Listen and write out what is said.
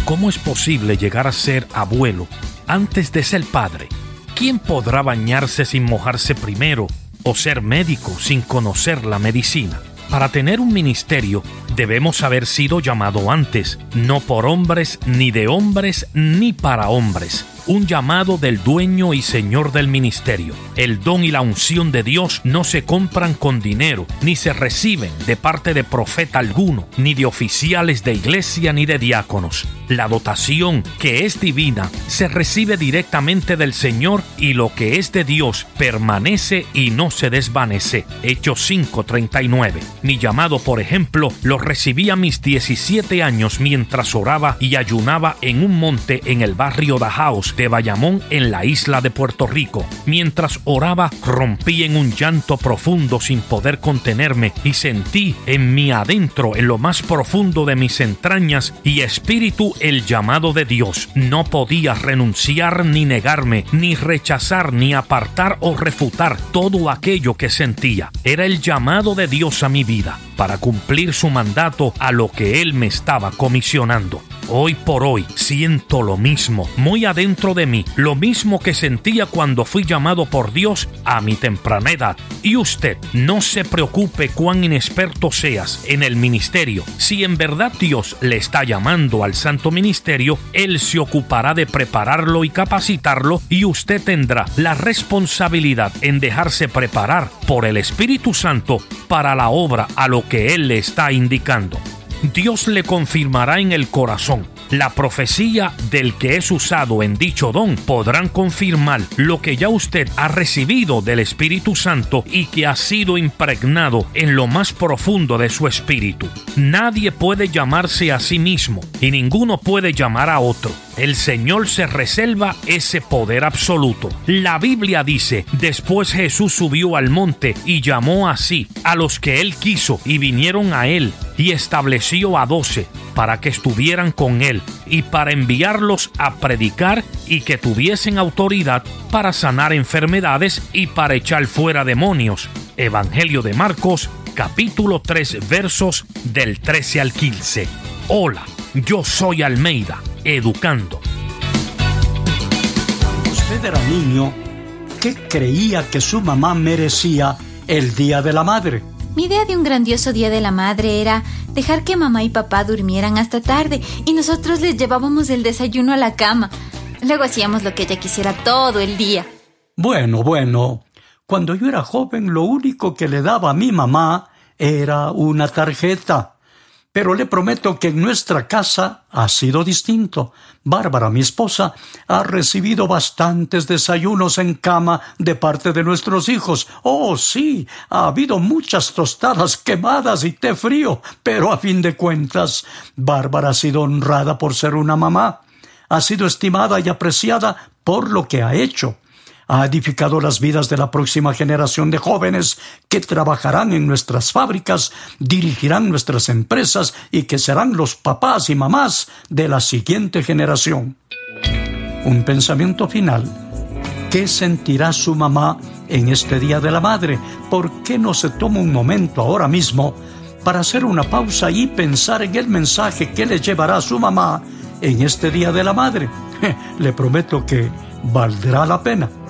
¿Cómo es posible llegar a ser abuelo antes de ser padre? ¿Quién podrá bañarse sin mojarse primero o ser médico sin conocer la medicina? Para tener un ministerio debemos haber sido llamado antes, no por hombres, ni de hombres, ni para hombres. Un llamado del dueño y señor del ministerio. El don y la unción de Dios no se compran con dinero, ni se reciben de parte de profeta alguno, ni de oficiales de iglesia, ni de diáconos. La dotación, que es divina, se recibe directamente del Señor, y lo que es de Dios permanece y no se desvanece. Hechos 5:39. Mi llamado, por ejemplo, lo recibí a mis 17 años mientras oraba y ayunaba en un monte en el barrio Dajaos de Bayamón, en la isla de Puerto Rico. Mientras oraba, rompí en un llanto profundo sin poder contenerme y sentí en mi adentro, en lo más profundo de mis entrañas y espíritu, el llamado de Dios. No podía renunciar ni negarme, ni rechazar, ni apartar o refutar todo aquello que sentía. Era el llamado de Dios a mi vida para cumplir su mandato a lo que Él me estaba comisionando. Hoy por hoy siento lo mismo, muy adentro de mí, lo mismo que sentía cuando fui llamado por Dios a mi temprana edad. Y usted, no se preocupe cuán inexperto seas en el ministerio. Si en verdad Dios le está llamando al santo ministerio, Él se ocupará de prepararlo y capacitarlo, y usted tendrá la responsabilidad en dejarse preparar por el Espíritu Santo para la obra a lo que Él le está indicando. Dios le confirmará en el corazón. La profecía del que es usado en dicho don podrán confirmar lo que ya usted ha recibido del Espíritu Santo y que ha sido impregnado en lo más profundo de su espíritu. Nadie puede llamarse a sí mismo y ninguno puede llamar a otro. El Señor se reserva ese poder absoluto. La Biblia dice: después Jesús subió al monte y llamó así a los que Él quiso, y vinieron a Él, y estableció a 12 para que estuvieran con Él y para enviarlos a predicar y que tuviesen autoridad para sanar enfermedades y para echar fuera demonios. Evangelio de Marcos, capítulo 3, versos del 13 al 15. Hola, yo soy Almeida, educando. Usted era niño, ¿qué creía que su mamá merecía el Día de la Madre? Mi idea de un grandioso Día de la Madre era dejar que mamá y papá durmieran hasta tarde y nosotros les llevábamos el desayuno a la cama. Luego hacíamos lo que ella quisiera todo el día. Bueno, cuando yo era joven, lo único que le daba a mi mamá era una tarjeta. Pero le prometo que en nuestra casa ha sido distinto. Bárbara, mi esposa, ha recibido bastantes desayunos en cama de parte de nuestros hijos. Oh, sí, ha habido muchas tostadas quemadas y té frío, pero a fin de cuentas, Bárbara ha sido honrada por ser una mamá. Ha sido estimada y apreciada por lo que ha hecho. Ha edificado las vidas de la próxima generación de jóvenes que trabajarán en nuestras fábricas, dirigirán nuestras empresas y que serán los papás y mamás de la siguiente generación. Un pensamiento final. ¿Qué sentirá su mamá en este Día de la Madre? ¿Por qué no se toma un momento ahora mismo para hacer una pausa y pensar en el mensaje que le llevará a su mamá en este Día de la Madre? Le prometo que valdrá la pena.